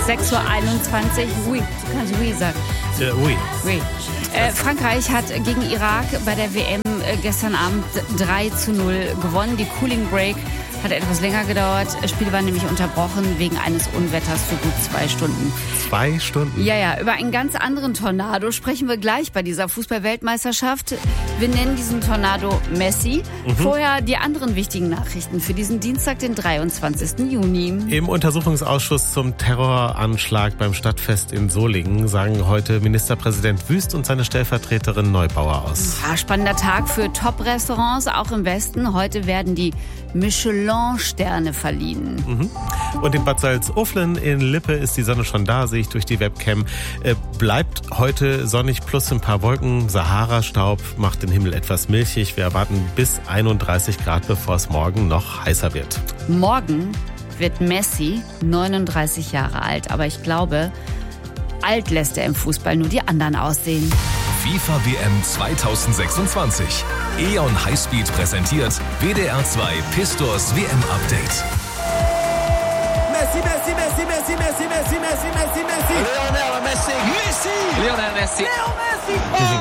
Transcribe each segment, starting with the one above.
6:21 Uhr. Oui, du kannst oui sagen. Oui. Oui. Frankreich hat gegen Irak bei der WM gestern Abend 3:0 gewonnen. Die Cooling Break hat etwas länger gedauert. Das Spiel war nämlich unterbrochen wegen eines Unwetters für gut 2 Stunden. 2 Stunden? Ja, über einen ganz anderen Tornado sprechen wir gleich bei dieser Fußball-Weltmeisterschaft. Wir nennen diesen Tornado Messi. Vorher die anderen wichtigen Nachrichten für diesen Dienstag, den 23. Juni. Im Untersuchungsausschuss zum Terroranschlag beim Stadtfest in Solingen sagen heute Ministerpräsident Wüst und seine Stellvertreterin Neubauer aus. Ja, spannender Tag für Top-Restaurants, auch im Westen. Heute werden die Michelin-Sterne verliehen. Und in Bad Salzuflen in Lippe ist die Sonne schon da, sehe ich durch die Webcam. Bleibt heute sonnig plus ein paar Wolken. Sahara-Staub macht den Himmel etwas milchig. Wir erwarten bis 31 Grad, bevor es morgen noch heißer wird. Morgen wird Messi 39 Jahre alt. Aber ich glaube, alt lässt er im Fußball nur die anderen aussehen. FIFA WM 2026. E.ON Highspeed präsentiert WDR 2 Pistors WM Update. Messi, Messi, Messi, Messi, Messi, Messi, Messi, Messi, Messi. Lionel Messi. Messi. Lionel Messi. Leo Messi.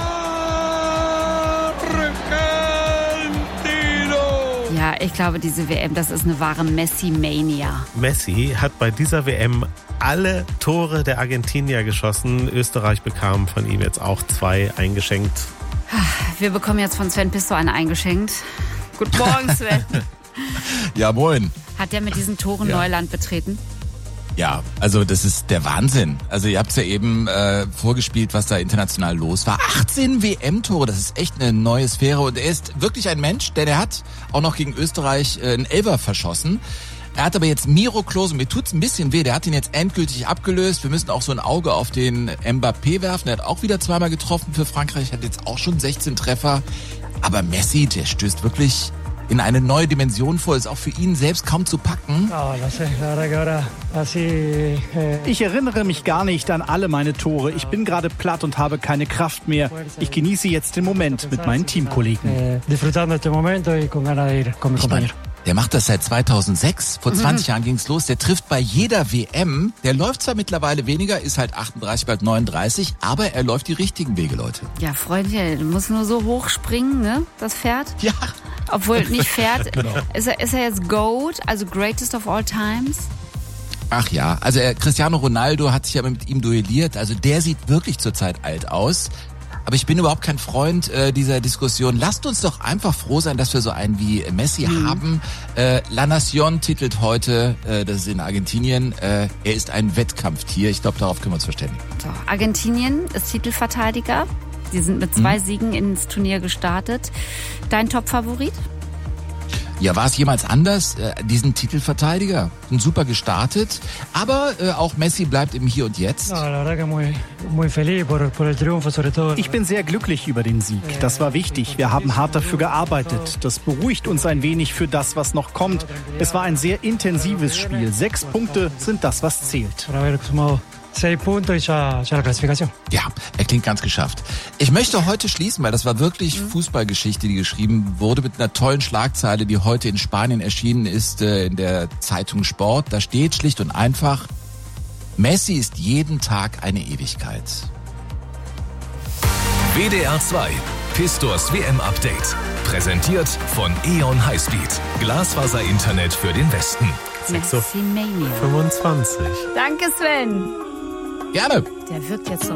Argentino. Ja, ich glaube, diese WM, das ist eine wahre Messi-Mania. Messi hat bei dieser WM alle Tore der Argentinier geschossen. Österreich bekam von ihm jetzt auch 2 eingeschenkt. Wir bekommen jetzt von Sven Pistor eine eingeschenkt. Guten Morgen, Sven. Ja, moin. Hat der mit diesen Toren Neuland betreten? Ja, also das ist der Wahnsinn. Also ihr habt es ja eben vorgespielt, was da international los war. 18 WM-Tore, das ist echt eine neue Sphäre. Und er ist wirklich ein Mensch, der hat auch noch gegen Österreich einen Elfer verschossen. Er hat aber jetzt Miro Klose, mir tut's ein bisschen weh, der hat ihn jetzt endgültig abgelöst. Wir müssen auch so ein Auge auf den Mbappé werfen. Der hat auch wieder 2-mal getroffen für Frankreich, hat jetzt auch schon 16 Treffer. Aber Messi, der stößt wirklich in eine neue Dimension vor, ist auch für ihn selbst kaum zu packen. Ich erinnere mich gar nicht an alle meine Tore. Ich bin gerade platt und habe keine Kraft mehr. Ich genieße jetzt den Moment mit meinen Teamkollegen. Der macht das seit 2006. Vor 20 Jahren ging's los. Der trifft bei jeder WM. Der läuft zwar mittlerweile weniger, ist halt 38, bald 39, aber er läuft die richtigen Wege, Leute. Ja, Freundchen, du musst nur so hoch springen, ne, das Pferd. Ja. Obwohl nicht Pferd. Genau. Ist er jetzt GOAT, also Greatest of All Times? Ach ja, also Cristiano Ronaldo hat sich ja mit ihm duelliert. Also der sieht wirklich zurzeit alt aus. Aber ich bin überhaupt kein Freund dieser Diskussion. Lasst uns doch einfach froh sein, dass wir so einen wie Messi haben. La Nación titelt heute, das ist in Argentinien, er ist ein Wettkampftier. Ich glaube, darauf können wir uns verständigen. So, Argentinien ist Titelverteidiger. Die sind mit 2 Siegen ins Turnier gestartet. Dein Top-Favorit? Ja, war es jemals anders? Diesen Titelverteidiger, sind super gestartet, aber auch Messi bleibt im Hier und Jetzt. Ich bin sehr glücklich über den Sieg. Das war wichtig. Wir haben hart dafür gearbeitet. Das beruhigt uns ein wenig für das, was noch kommt. Es war ein sehr intensives Spiel. 6 Punkte sind das, was zählt. Ja, er klingt ganz geschafft. Ich möchte heute schließen, weil das war wirklich Fußballgeschichte, die geschrieben wurde, mit einer tollen Schlagzeile, die heute in Spanien erschienen ist, in der Zeitung Sport. Da steht schlicht und einfach: Messi ist jeden Tag eine Ewigkeit. WDR 2 Pistors WM Update. Präsentiert von E.ON Highspeed. Glasfaser-Internet für den Westen. Messi-Mania. 25. Danke, Sven. Gerne. Der wirkt jetzt so